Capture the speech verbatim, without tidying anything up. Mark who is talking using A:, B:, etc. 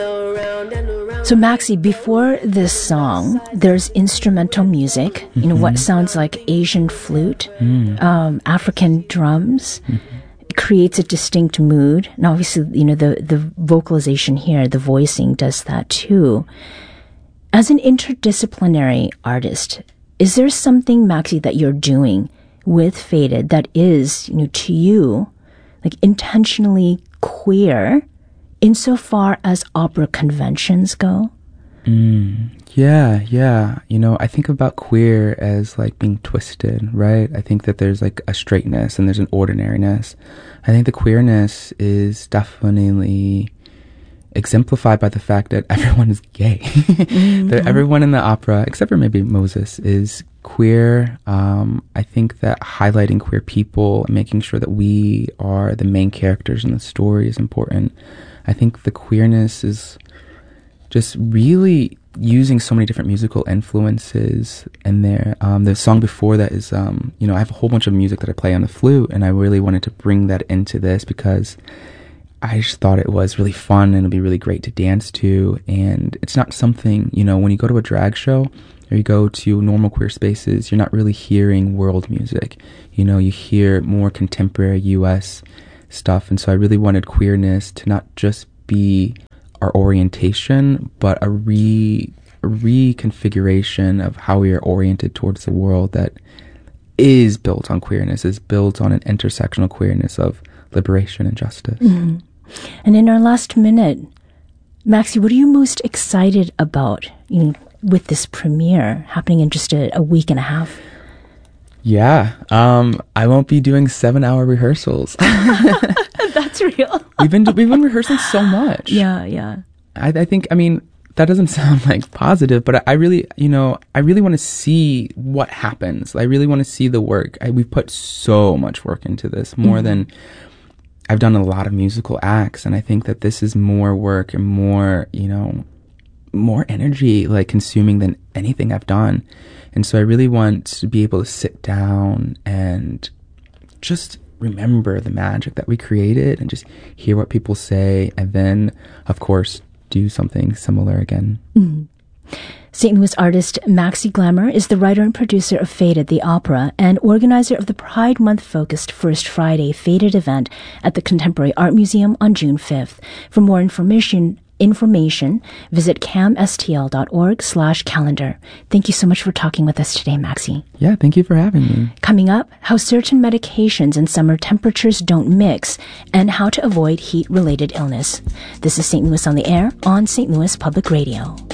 A: So Maxi, before this song, there's instrumental music, you know, mm-hmm. what sounds like Asian flute, mm. um, African drums. Mm-hmm. It creates a distinct mood. And obviously, you know, the, the vocalization here, the voicing does that too. As an interdisciplinary artist, is there something, Maxi, that you're doing with Faded that is, you know, to you, like intentionally queer insofar as opera conventions go?
B: Mm, yeah, yeah. You know, I think about queer as like being twisted, right? I think that there's like a straightness and there's an ordinariness. I think the queerness is definitely exemplified by the fact that everyone is gay. Mm-hmm. That everyone in the opera, except for maybe Moses, is queer. Um, I think that highlighting queer people and making sure that we are the main characters in the story is important. I think the queerness is just really using so many different musical influences in there. Um, the song before that is, um, you know, I have a whole bunch of music that I play on the flute, and I really wanted to bring that into this because I just thought it was really fun and it'd be really great to dance to. And it's not something, you know, when you go to a drag show or you go to normal queer spaces, you're not really hearing world music. You know, you hear more contemporary U S stuff. And so I really wanted queerness to not just be our orientation, but a re a reconfiguration of how we are oriented towards the world that is built on queerness, is built on an intersectional queerness of liberation and justice.
A: Mm-hmm. And in our last minute, Maxi, what are you most excited about, you know, with this premiere happening in just a, a week and a half?
B: Yeah, um, I won't be doing seven-hour rehearsals.
A: That's real.
B: we've been we've been rehearsing so much.
A: Yeah, yeah.
B: I, I think. I mean, that doesn't sound like positive, but I, I really, you know, I really want to see what happens. I really want to see the work. I, we've put so much work into this, more mm-hmm. than I've done a lot of musical acts, and I think that this is more work and more, you know, more energy like consuming than anything I've done. And so I really want to be able to sit down and just remember the magic that we created and just hear what people say, and then, of course, do something similar again.
A: Mm. Saint Louis artist Maxi Glamour is the writer and producer of Faded, the opera, and organizer of the Pride Month-focused First Friday Faded event at the Contemporary Art Museum on June fifth. For more information, information, visit camstl.org slash calendar. Thank you so much for talking with us today, Maxi.
B: Yeah, thank you for having me.
A: Coming up, how certain medications and summer temperatures don't mix, and how to avoid heat-related illness. This is Saint Louis on the Air on Saint Louis Public Radio.